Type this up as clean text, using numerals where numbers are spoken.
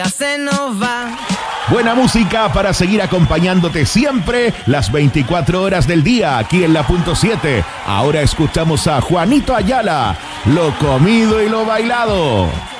se nos va. Buena música para seguir acompañándote siempre las 24 horas del día aquí en la Punto 7. Ahora escuchamos a Juanito Ayala, Lo comido y lo bailado.